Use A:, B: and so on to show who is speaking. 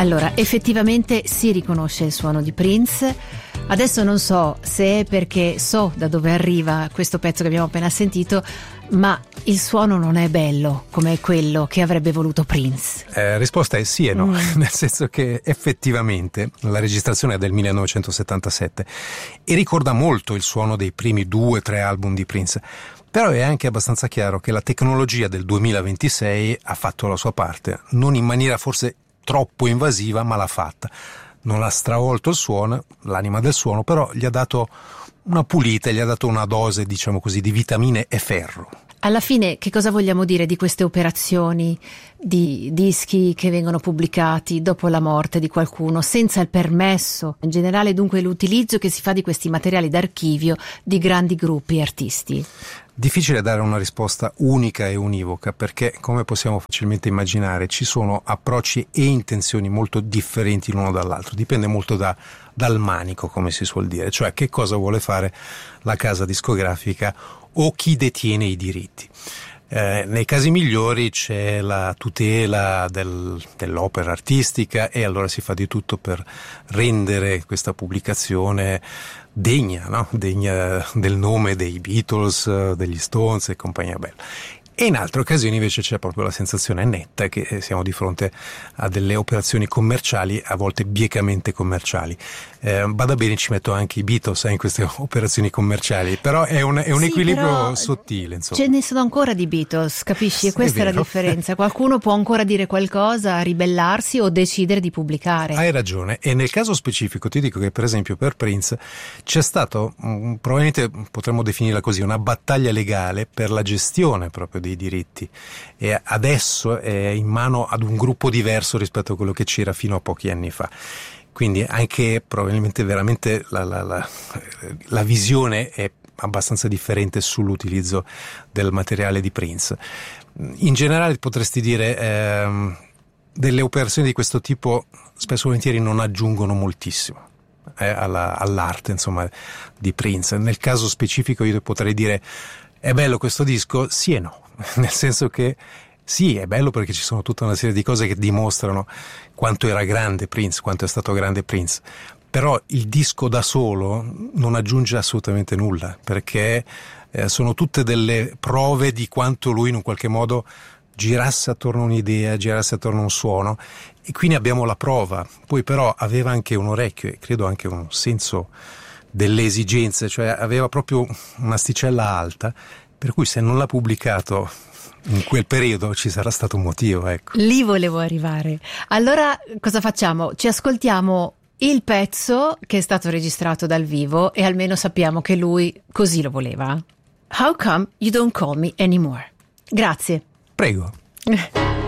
A: Allora, effettivamente si riconosce il suono di Prince. Adesso non so se è perché so da dove arriva questo pezzo che abbiamo appena sentito, ma il suono non è bello come quello che avrebbe voluto Prince.
B: Risposta è sì e no, nel senso che effettivamente la registrazione è del 1977 e ricorda molto il suono dei primi 2-3 album di Prince. Però è anche abbastanza chiaro che la tecnologia del 2026 ha fatto la sua parte, non in maniera forse troppo invasiva, ma l'ha fatta. Non ha stravolto il suono, l'anima del suono, però gli ha dato una pulita, gli ha dato una dose, diciamo così, di vitamine e ferro.
A: Alla fine, che cosa vogliamo dire di queste operazioni di dischi che vengono pubblicati dopo la morte di qualcuno, senza il permesso? In generale, dunque, l'utilizzo che si fa di questi materiali d'archivio di grandi gruppi artisti.
B: Difficile dare una risposta unica e univoca, perché, come possiamo facilmente immaginare, ci sono approcci e intenzioni molto differenti l'uno dall'altro. Dipende molto dal manico, come si suol dire, cioè che cosa vuole fare la casa discografica o chi detiene i diritti. Nei casi migliori c'è la tutela dell'opera artistica e allora si fa di tutto per rendere questa pubblicazione degna, no? Degna del nome dei Beatles, degli Stones e compagnia bella. E in altre occasioni invece c'è proprio la sensazione netta che siamo di fronte a delle operazioni commerciali, a volte biecamente commerciali. Bada bene, ci metto anche i Beatles in queste operazioni commerciali, però è un equilibrio sottile, insomma.
A: Ce ne sono ancora di Beatles, capisci? E questa è la differenza. Qualcuno può ancora dire qualcosa, ribellarsi o decidere di pubblicare.
B: Hai ragione, e nel caso specifico ti dico che per esempio per Prince c'è stato, probabilmente potremmo definirla così, una battaglia legale per la gestione proprio dei diritti, e adesso è in mano ad un gruppo diverso rispetto a quello che c'era fino a pochi anni fa. Quindi anche probabilmente veramente la visione è abbastanza differente sull'utilizzo del materiale di Prince. In generale potresti dire delle operazioni di questo tipo spesso e volentieri non aggiungono moltissimo all'arte, insomma, di Prince. Nel caso specifico io potrei dire: è bello questo disco? Sì e no, nel senso che sì, è bello perché ci sono tutta una serie di cose che dimostrano quanto era grande Prince, quanto è stato grande Prince, però il disco da solo non aggiunge assolutamente nulla, perché sono tutte delle prove di quanto lui in un qualche modo girasse attorno a un'idea, girasse attorno a un suono, e quindi abbiamo la prova. Poi però aveva anche un orecchio e credo anche un senso delle esigenze, cioè aveva proprio un'asticella alta, per cui se non l'ha pubblicato in quel periodo ci sarà stato un motivo, ecco.
A: Lì volevo arrivare. Allora cosa facciamo? Ci ascoltiamo il pezzo che è stato registrato dal vivo e almeno sappiamo che lui così lo voleva. How come you don't call me anymore? Grazie.
B: Prego.